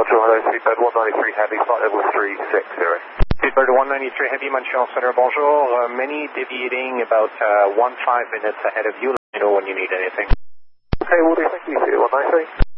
Roger, hello, Seabird 193 Heavy, flight level 360. Seabird 193 Heavy, Montreal Center, bonjour. Many deviating about 15 minutes ahead of you. Let me know when you need anything. Okay, will do, thank you, 193.